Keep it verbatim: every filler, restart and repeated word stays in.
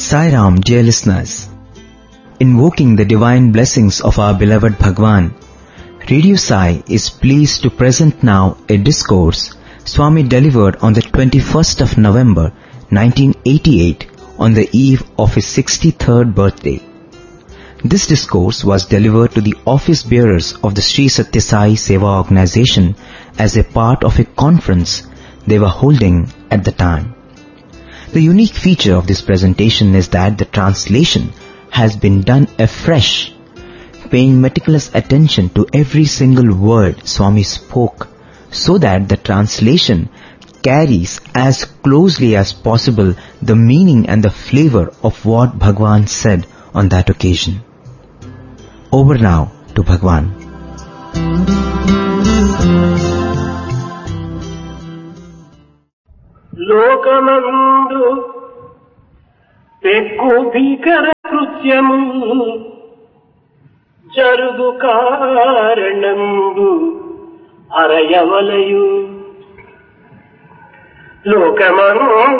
Sai Ram, dear listeners. Invoking the divine blessings of our beloved Bhagwan, Radio Sai is pleased to present now a discourse Swami delivered on the twenty-first of November nineteen eighty-eight on the eve of his sixty-third birthday. This discourse was delivered to the office bearers of the Sri Satya Sai Seva organization as a part of a conference they were holding at the time. The unique feature of this presentation is that the translation has been done afresh, paying meticulous attention to every single word Swami spoke, so that the translation carries as closely as possible the meaning and the flavor of what Bhagwan said on that occasion. Over now to Bhagwan. లోకమందు పెక్కు భీకర కృత్యము జరుగు కారణంబు అరయవలయు లోకమందు